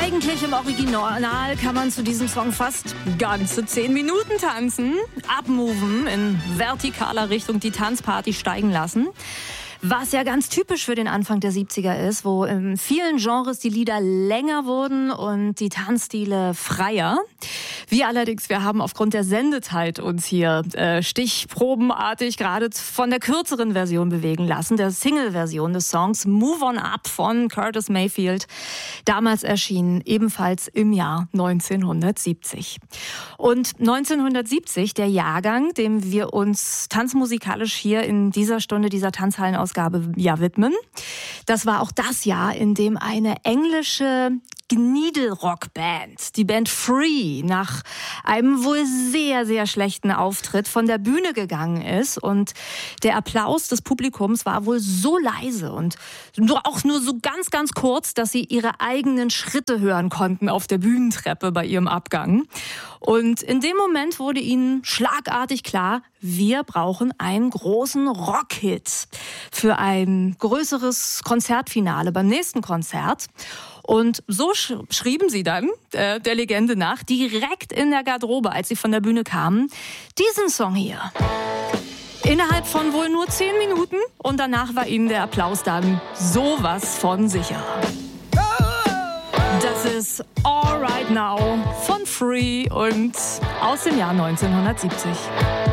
Eigentlich im Original kann man zu diesem Song fast ganze 10 Minuten tanzen, abmoven, in vertikaler Richtung die Tanzparty steigen lassen. Was ja ganz typisch für den Anfang der 70er ist, wo in vielen Genres die Lieder länger wurden und die Tanzstile freier. Wir haben aufgrund der Sendezeit uns hier stichprobenartig gerade von der kürzeren Version bewegen lassen, der Single-Version des Songs Move On Up von Curtis Mayfield, damals erschienen, ebenfalls im Jahr 1970. Und 1970, der Jahrgang, dem wir uns tanzmusikalisch hier in dieser Stunde dieser Tanzhallenausgabe widmen. Das war auch das Jahr, in dem eine englische Needle-Rock-Band, die Band Free, nach einem wohl sehr, sehr schlechten Auftritt von der Bühne gegangen ist. Und der Applaus des Publikums war wohl so leise und auch nur so ganz, ganz kurz, dass sie ihre eigenen Schritte hören konnten auf der Bühnentreppe bei ihrem Abgang. Und in dem Moment wurde ihnen schlagartig klar, wir brauchen einen großen Rockhit für ein größeres Konzertfinale beim nächsten Konzert. Und so schrieben sie dann, der Legende nach, direkt in der Garderobe, als sie von der Bühne kamen, diesen Song hier. Innerhalb von wohl nur 10 Minuten und danach war ihnen der Applaus dann sowas von sicher. Das ist All Right Now von Free und aus dem Jahr 1970.